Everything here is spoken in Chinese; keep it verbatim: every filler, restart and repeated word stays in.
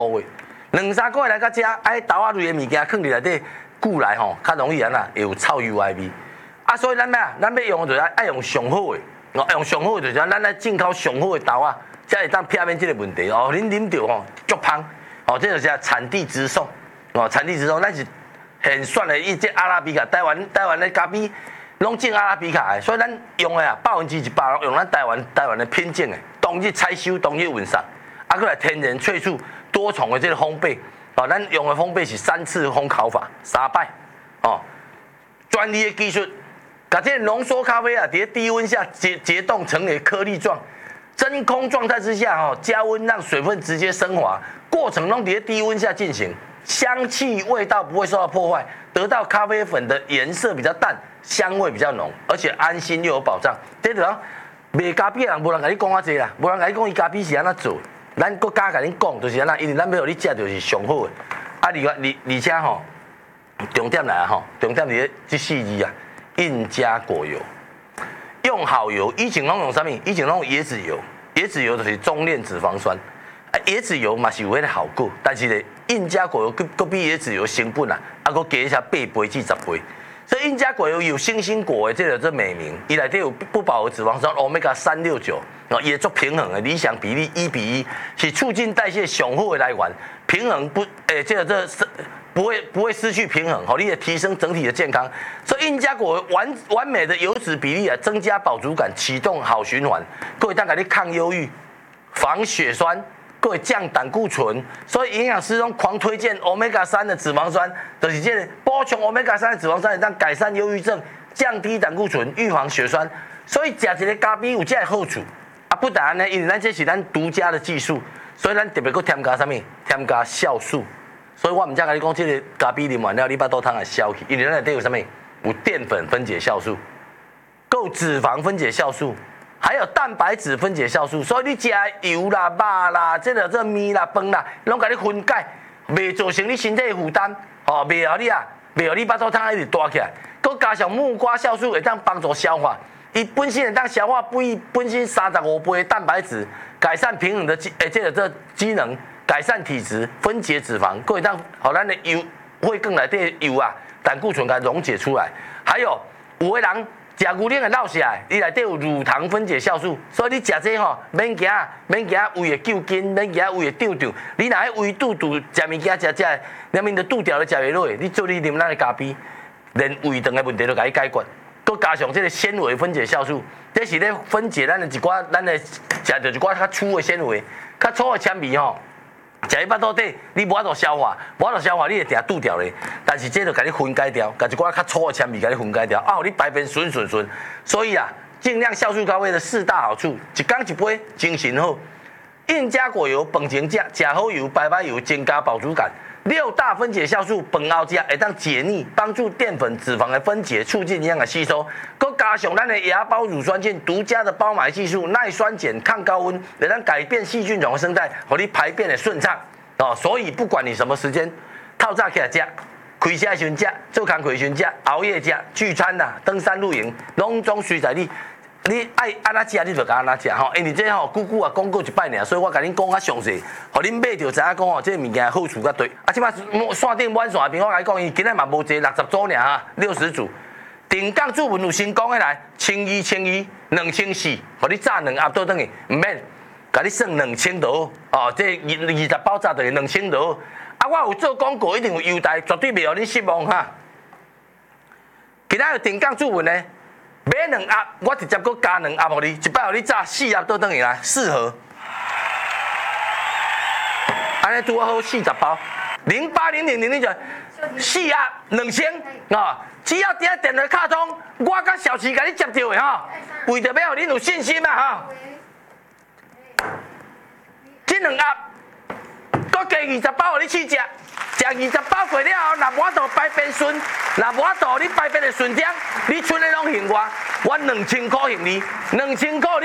位，两三个月来到遮，爱豆仔类的物件放伫内底久来吼，较容易安那会有臭油的味。啊，所以咱咩啊，咱要用就是爱用上好的，哦，用上好的就是咱来进口上好的豆仔，才会当避免这个问题。哦，恁啉着吼足香，哦，这就是产地直送，哦，产地直送，咱是很选的一只阿拉比卡，台湾台湾的咖啡拢进阿拉比卡的，所以咱用的啊百分之一百用咱台湾台湾的品种的，当日采收，当日运送，啊，过来天然萃取多重的这个烘焙，哦，咱用的烘焙是三次烘烤法，三摆，哦，专利的技术。把这浓缩咖啡啊，在低温下结结冻成为颗粒状，真空状态之下哦，加温让水分直接升华，过程中在低温下进行，香气味道不会受到破坏，得到咖啡粉的颜色比较淡，香味比较浓，而且安心又有保障。这就卖咖啡的人无人甲你讲啊济啦，无人甲你讲伊咖啡是安怎做，咱国家甲你讲就是安怎，因为咱要互你食就是上好的。啊，而而而且吼，重点来啊吼，重点伫这四字啊。印加果油，用好油，以前拢用啥物？以前拢用椰子油，椰子油就是中链脂肪酸。啊，椰子油嘛是有迄个效果，但是咧，印加果油佮佮比椰子油成本啊，啊佮加一下八倍至十倍。所以印加果油有星星果的这个这美名，伊内底有不饱和脂肪酸 omega 三六九，哦，也做平衡的理想比例一比一，是促进代谢上好的来源，平衡不诶，这个这是。不会不会失去平衡，好，你也提升整体的健康。所以印加果完完美的油脂比例啊，增加饱足感，启动好循环。各位，当给你抗忧郁、防血栓，各位降胆固醇。所以营养师中狂推荐 omega 三的脂肪酸，就是这个补充 omega 三的脂肪酸，让改善忧郁症、降低胆固醇、预防血栓。所以食一个咖啡有这个好处啊，不但呢，因为咱这是咱独家的技术，所以咱特别搁添加什么？添加酵素。所以我唔才甲你讲，这个咖啡啉完了，你把豆汤给消去，因为咱内底有啥物？有淀粉分解酵素，够脂肪分解酵素，还有蛋白质分解酵素。所以你食油啦、肉啦、这个这面啦、饭啦，拢甲你分解，袂造成你身体的负担，哦，袂互你啊，袂互你把豆汤一直大起来。佮加上木瓜酵素会当帮助消化，伊本身会当消化不易本身三十五倍的蛋白质，改善平衡的机诶，这个这机能。改善体质，分解脂肪，各位当好咱的油会更来的油啊，胆固醇给它溶解出来。还有有的人食牛奶会落下来，伊内底有乳糖分解酵素，所以你食这吼，免惊，免惊胃会揪筋，免惊胃会胀胀。你若喺胃肚肚食物件食食，两面的肚条都食袂落，你做你啉咱的咖啡，连胃肠的问题都甲你解决。佮加上这个纤维分解酵素，这是咧分解咱的一寡咱的食着一寡较粗的纤维，较粗的纤维吼。食一巴肚底，你无法度消化，无法度消化，你会定肚掉咧。但是这就甲你分解掉，甲一寡较粗的纤维甲你分解掉，啊，互你排便顺顺顺。所以啊，尽量酵素咖啡的四大好处，一天一杯，精神好。印加果油，饭前食，食好油，白白油，增加饱足感。六大分解酵素，饭后食会当解腻，帮助淀粉、脂肪的分解，促进营养的吸收。佮加上咱的芽孢乳酸菌独家的包埋技术，耐酸碱、抗高温，会当改变细菌种的生态，让你排便的顺畅。哦，所以不管你什么时间，透早起来食，开车的时阵食，做工课的时阵食，熬夜食，聚餐呐、登山露营，拢总随在你。你爱安怎食，你就甲安怎食吼。因为这吼，久久啊讲过一摆尔，所以我甲恁讲较详细，互恁买着知影讲吼，这物件好处较对。啊，即摆线顶满线边，我甲你讲，伊今日嘛无济，六十组尔哈，六十组。定岗注文有成功的来，千二千二，两千四，互你炸两盒倒转去，唔免，甲你算两千多哦。这二二十包炸就是两千多。啊，我有做广告，一定有优待，绝对袂互你失望哈。今仔有定岗注文呢？买两盒，我直接搁加两盒互你，一摆互你炸四盒倒转去来，四盒。安尼拄好四十包，零八零零零零就四盒两千啊！只要伫电话卡通，我甲小齐甲你接到的吼，为着要互恁有信心啊吼。这两盒，搁加二十包互你试食。食二十包过了后，若无法度排便顺，若无法度你排便的顺畅，你剩的拢还我，我两千块还你，两千块。